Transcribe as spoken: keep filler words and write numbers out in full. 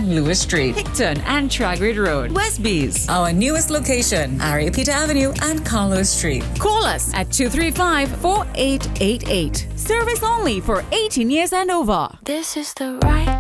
and Lewis Street. Hickton and Tragrid Road, Westbees. Our newest location, Ariapita Avenue and Carlos Street. Call us at two three five, four eight eight eight. Service only for eighteen years and over. This is the right